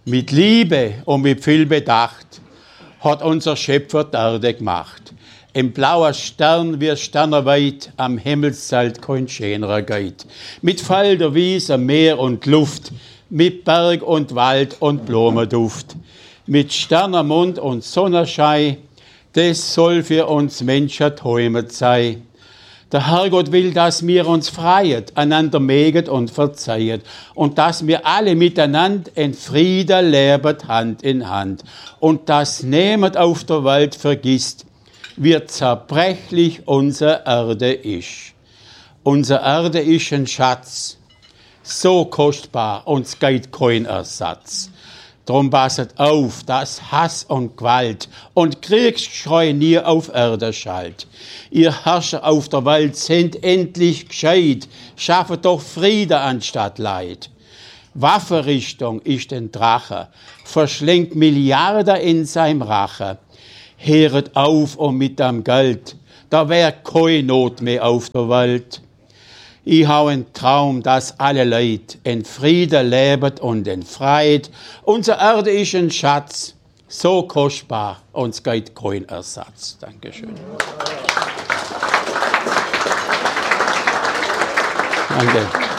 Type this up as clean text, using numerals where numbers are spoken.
Mit Liebe und mit viel Bedacht hat unser Schöpfer die Erde gemacht. Ein blauer Stern wie Sternerweit, am Himmelszelt kein schönerer geht. Mit Felder, Wiese, Meer und Luft, mit Berg und Wald und Blumenduft. Mit Sternermond und Sonnenschein, das soll für uns Menschen träumet sein. Der Herrgott will, dass wir uns freien, einander mögen und verzeihen und dass wir alle miteinander in Frieden leben, Hand in Hand. Und dass niemand auf der Welt vergisst, wie zerbrechlich unsere Erde ist. Unsere Erde ist ein Schatz, so kostbar, uns geht kein Ersatz. Drum passet auf, dass Hass und Gewalt und Kriegsschrei nie auf Erde schallt. Ihr Herrscher auf der Welt sind endlich gescheit, schaffet doch Friede anstatt Leid. Waffenrichtung ist ein Drache, verschlingt Milliarden in seinem Rache. Heret auf und mit dem Geld, da wär keine Not mehr auf der Welt. Ich habe einen Traum, dass alle Leute in Frieden leben und in Freiheit. Unsere Erde ist ein Schatz, so kostbar, uns geht kein Ersatz. Dankeschön. Danke.